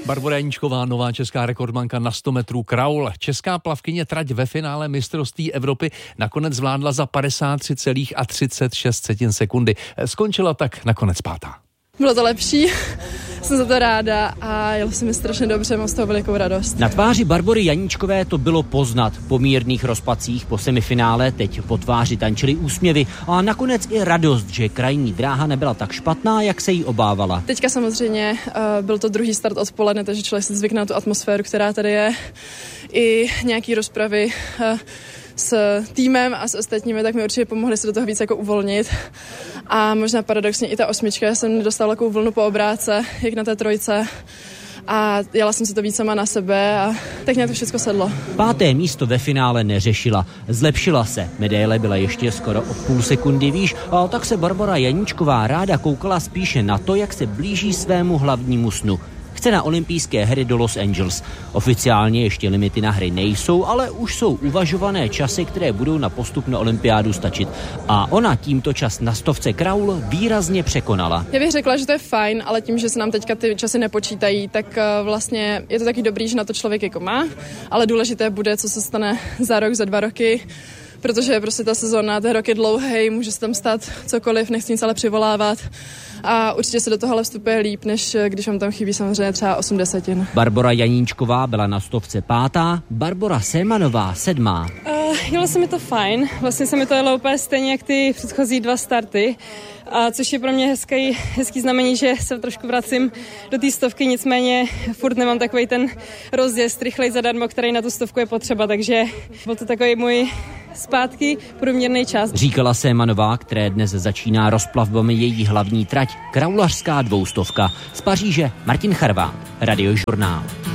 Barbora Janíčková, nová česká rekordmanka na 100 metrů kraul. Česká plavkyně trať ve finále mistrovství Evropy nakonec zvládla za 53,36 sekundy. Skončila tak nakonec pátá. Bylo to lepší, jsem za to ráda a jelo se mi strašně dobře, mám z toho velikou radost. Na tváři Barbory Janíčkové to bylo poznat. Po mírných rozpacích po semifinále teď po tváři tančily úsměvy a nakonec i radost, že krajní dráha nebyla tak špatná, jak se jí obávala. Teďka samozřejmě byl to druhý start odpoledne, takže člověk si zvykne na tu atmosféru, která tady je. I nějaký rozpravy s týmem a s ostatními, tak mi určitě pomohli se do toho víc jako uvolnit. A možná paradoxně i ta osmička, já jsem dostala takovou vlnu po obráce, jak na té trojce. A jela jsem si to víc sama na sebe a tak nějak to všechno sedlo. Páté místo ve finále neřešila. Zlepšila se. Medaile byla ještě skoro o půl sekundy výš, a tak se Barbora Janíčková ráda koukala spíše na to, jak se blíží svému hlavnímu snu. Chce na olympijské hry do Los Angeles. Oficiálně ještě limity na hry nejsou, ale už jsou uvažované časy, které budou na postup na olympiádu stačit. A ona tímto čas na 100 kraul výrazně překonala. Já bych řekla, že to je fajn, ale tím, že se nám teďka ty časy nepočítají, tak vlastně je to taky dobrý, že na to člověk jako má, ale důležité bude, co se stane za rok, za 2 roky, protože prostě ta sezóna, ten rok je dlouhý, může se tam stát cokoliv, nechci nic ale přivolávat. A určitě se do tohohle vstupuje líp, než když vám tam chybí samozřejmě třeba 8 desetin. Barbora Janíčková byla na 100 pátá, Barbora Semanová 7. Jelo se mi to fajn, vlastně se mi to jelo úplně stejně jak ty předchozí 2 starty, a což je pro mě hezký znamení, že se trošku vracím do té 100, nicméně furt nemám takový ten rozjezd rychlej zadarmo, který na tu 100 je potřeba, takže byl to takový můj zpátky průměrný čas. Říkala Semanová, které dnes začíná rozplavbami její hlavní trať, kraulařská 200. Z Paříže Martin Charvát, Radiožurnál.